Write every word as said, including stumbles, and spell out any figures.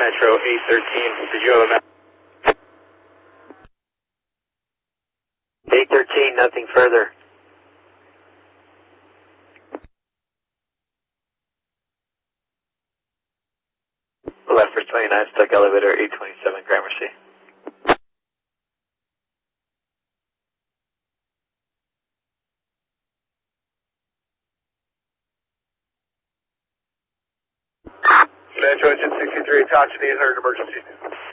Metro eight thirteen, did you have a map? eight thirteen, nothing further. Left for twenty-nine, stuck elevator eight twenty-seven, Gramercy. Metro engine sixty-three, talk to the eight hundred emergency.